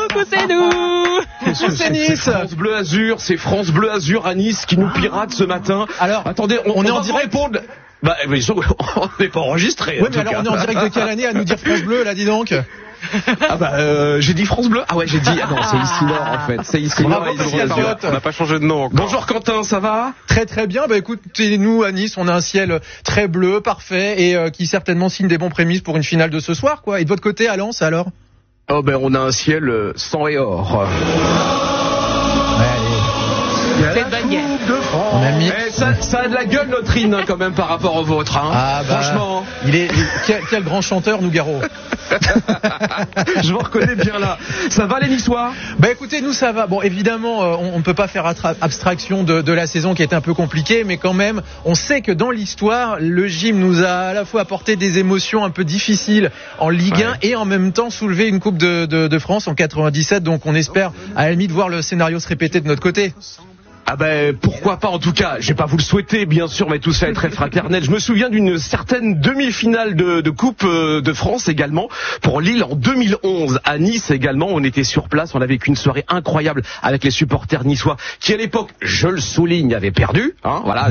coucou, c'est nous. C'est Nice. France Bleu Azur, c'est France Bleu Azur à Nice qui nous pirate ce matin. Alors, attendez, on est en direct. Répondre. Bah, on n'est pas enregistré. Oui, mais alors on est en direct de quelle année à nous dire France Bleu, là, dis donc? Ah bah j'ai dit France Bleu. Ah ouais, j'ai dit. Ah non, c'est ici Nord en fait. C'est ici Nord. On n'a pas changé de nom encore. Bonjour Quentin, ça va? Très très bien. Bah écoutez, nous à Nice, on a un ciel très bleu, parfait et qui certainement signe des bons prémices pour une finale de ce soir, quoi. Et de votre côté, à Lens, alors? Oh ben on a un ciel sang et or. C'est de bonne guerre. On a mis... ça a de la gueule notre hymne quand même par rapport au vôtre. Hein. Ah bah, franchement. Quel grand chanteur, Nougaro. Je vous reconnais bien là. Ça va les Niçois? Bah écoutez, nous ça va. Bon évidemment, on ne peut pas faire abstraction de la saison qui est un peu compliquée, mais quand même, on sait que dans l'histoire, le gym nous a à la fois apporté des émotions un peu difficiles en Ligue 1 et en même temps soulevé une Coupe de France en 97. Donc on espère à la limite voir le scénario se répéter de notre côté. Ah ben pourquoi pas, en tout cas, je vais pas vous le souhaiter bien sûr, mais tout ça est très fraternel. Je me souviens d'une certaine demi-finale de Coupe de France également pour Lille en 2011 à Nice également. On était sur place, on a vécu une soirée incroyable avec les supporters niçois qui à l'époque, je le souligne, avaient perdu. Hein, voilà,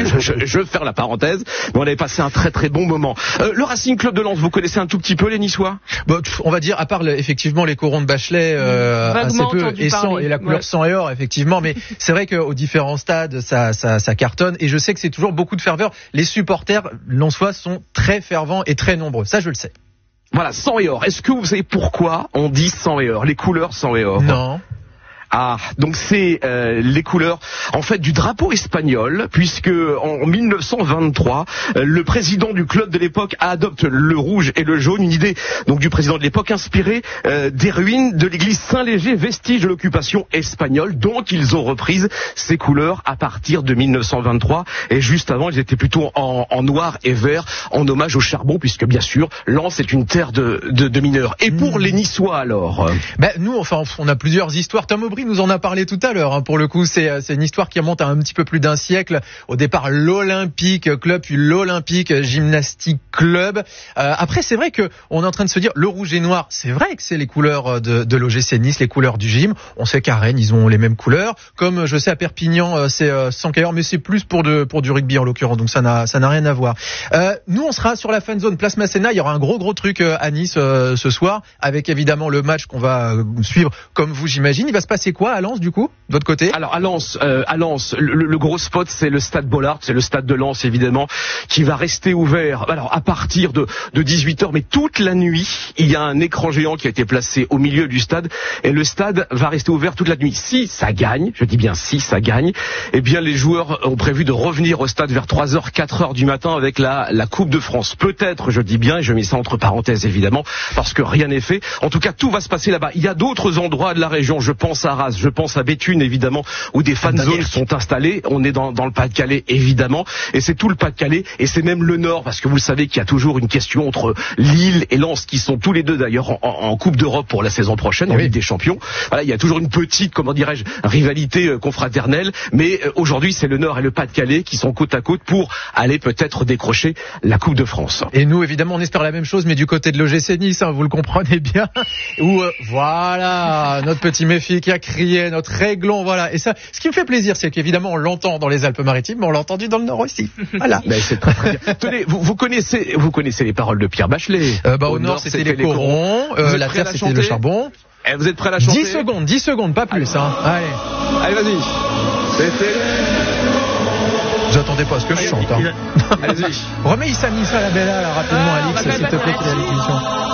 je veux faire la parenthèse, mais on avait passé un très très bon moment. Le Racing Club de Lens, vous connaissez un tout petit peu les Niçois? Bon, on va dire à part effectivement les corons de Bachelet assez peu et la couleur sang et or effectivement, mais c'est vrai que aux différents stades, ça cartonne et je sais que c'est toujours beaucoup de ferveur. Les supporters lensois sont très fervents et très nombreux. Ça, je le sais. Voilà, sang et or. Est-ce que vous savez pourquoi on dit sang et or? Les couleurs sang et or. Non. Ah, donc c'est les couleurs en fait du drapeau espagnol, puisque en 1923, le président du club de l'époque adopte le rouge et le jaune, une idée donc du président de l'époque inspirée des ruines de l'église Saint-Léger, vestige de l'occupation espagnole. Donc ils ont repris ces couleurs à partir de 1923 et juste avant ils étaient plutôt en noir et vert en hommage au charbon, puisque bien sûr Lens est une terre de mineurs. Et pour les Niçois alors? Nous enfin on a plusieurs histoires. Tom Aubry nous en a parlé tout à l'heure. Hein. Pour le coup, c'est une histoire qui remonte à un petit peu plus d'un siècle. Au départ, l'Olympique Club, puis l'Olympique Gymnastique Club. Après, c'est vrai que on est en train de se dire le rouge et noir. C'est vrai que c'est les couleurs de l'OGC Nice, les couleurs du gym. On sait qu'à Rennes, ils ont les mêmes couleurs. Comme je sais à Perpignan, c'est sans cailleur, mais c'est plus pour du rugby en l'occurrence. Donc ça n'a rien à voir. Nous, on sera sur la fan zone Place Masséna. Il y aura un gros truc à Nice ce soir, avec évidemment le match qu'on va suivre comme vous, j'imagine. Il va se passer quoi à Lens du coup, de votre côté? Alors à Lens, le gros spot c'est le stade Bollard, c'est le stade de Lens évidemment, qui va rester ouvert. Alors à partir de 18h, mais toute la nuit, il y a un écran géant qui a été placé au milieu du stade et le stade va rester ouvert toute la nuit. Si ça gagne, je dis bien si ça gagne, eh bien les joueurs ont prévu de revenir au stade vers 3h, 4h du matin avec la Coupe de France. Peut-être, je dis bien, et je mets ça entre parenthèses évidemment, parce que rien n'est fait. En tout cas, tout va se passer là-bas. Il y a d'autres endroits de la région, je pense à Arras, je pense à Béthune évidemment, où des fan zones sont installées. On est dans le Pas-de-Calais évidemment, et c'est tout le Pas-de-Calais, et c'est même le Nord, parce que vous le savez qu'il y a toujours une question entre Lille et Lens, qui sont tous les deux d'ailleurs en Coupe d'Europe pour la saison prochaine, en Ligue des Champions. Voilà, il y a toujours une petite, comment dirais-je, rivalité confraternelle, mais aujourd'hui c'est le Nord et le Pas-de-Calais qui sont côte à côte pour aller peut-être décrocher la Coupe de France. Et nous évidemment on espère la même chose, mais du côté de l'OGC Nice, hein, vous le comprenez bien, où voilà notre petit méfi qui a crié, notre Règlon, voilà. Et ça, ce qui me fait plaisir, c'est qu'évidemment on l'entend dans les Alpes-Maritimes, mais on l'a entendu dans le Nord aussi. Voilà. Mais c'est très bien. Tenez, vous connaissez les paroles de Pierre Bachelet. Au Nord c'était les corons, la terre c'était le charbon. Vous êtes prêts à la chanter? 10 secondes, pas plus. Allez. Allez, vas-y. J'attendais pas à ce que je chante. Allez-y. Remets Issa Missa la Bella là, rapidement, Alix, s'il te plaît, qu'il a l'émission.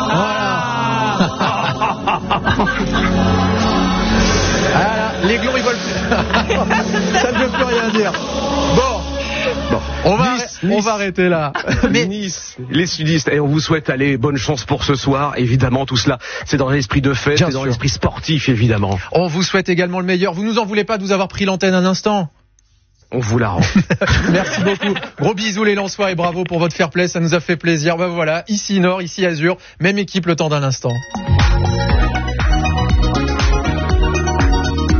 Voilà. Les glons, ils volent plus. Ça ne veut plus rien dire. Bon, on va arrêter là. Mais Nice, les sudistes, et on vous souhaite bonne chance pour ce soir. Évidemment, tout cela, c'est dans l'esprit de fête, c'est dans l'esprit sportif, évidemment. On vous souhaite également le meilleur. Vous nous en voulez pas de vous avoir pris l'antenne un instant? On vous la rend. Merci beaucoup. Gros bisous les Lensois et bravo pour votre fair play, ça nous a fait plaisir. Voilà, ici Nord, ici Azur, même équipe le temps d'un instant. Et à 8h.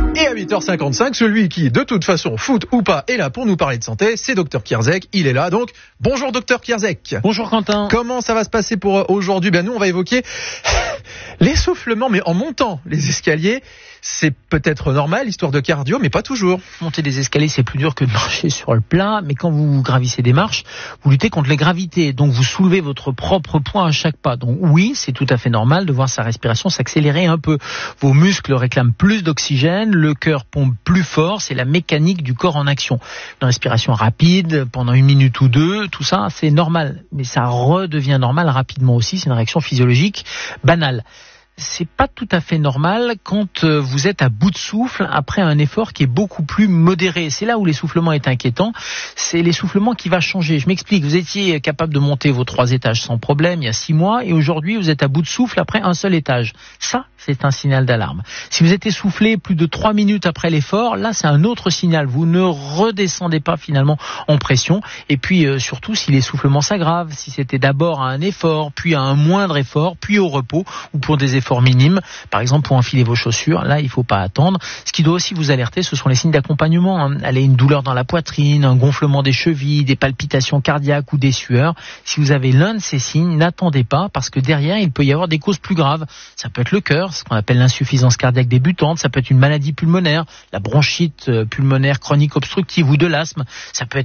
8h55, celui qui, de toute façon, foot ou pas, est là pour nous parler de santé, c'est Dr Kierzek. Il est là, donc bonjour Dr Kierzek. Bonjour Quentin. Comment ça va se passer pour aujourd'hui ? Nous, on va évoquer l'essoufflement, mais en montant les escaliers. C'est peut-être normal, histoire de cardio, mais pas toujours. Monter des escaliers, c'est plus dur que de marcher sur le plat, mais quand vous gravissez des marches, vous luttez contre les gravités, donc vous soulevez votre propre poids à chaque pas. Donc oui, c'est tout à fait normal de voir sa respiration s'accélérer un peu. Vos muscles réclament plus d'oxygène, le cœur pompe plus fort, c'est la mécanique du corps en action. Une respiration rapide, pendant 1 minute ou 2, tout ça, c'est normal. Mais ça redevient normal rapidement aussi, c'est une réaction physiologique banale. C'est pas tout à fait normal quand vous êtes à bout de souffle après un effort qui est beaucoup plus modéré. C'est là où l'essoufflement est inquiétant. C'est l'essoufflement qui va changer. Je m'explique. Vous étiez capable de monter vos 3 étages sans problème il y a 6 mois et aujourd'hui vous êtes à bout de souffle après un seul étage. Ça, c'est un signal d'alarme. Si vous êtes essoufflé plus de 3 minutes après l'effort, là c'est un autre signal. Vous ne redescendez pas finalement en pression. Et puis surtout si l'essoufflement s'aggrave, si c'était d'abord à un effort, puis à un moindre effort, puis au repos ou pour des efforts minimes, par exemple pour enfiler vos chaussures, là il faut pas attendre. Ce qui doit aussi vous alerter, ce sont les signes d'accompagnement. Allez, une douleur dans la poitrine, un gonflement des chevilles, des palpitations cardiaques ou des sueurs. Si vous avez l'un de ces signes, n'attendez pas parce que derrière il peut y avoir des causes plus graves. Ça peut être le cœur, ce qu'on appelle l'insuffisance cardiaque débutante, ça peut être une maladie pulmonaire, la bronchite pulmonaire chronique obstructive ou de l'asthme, ça peut être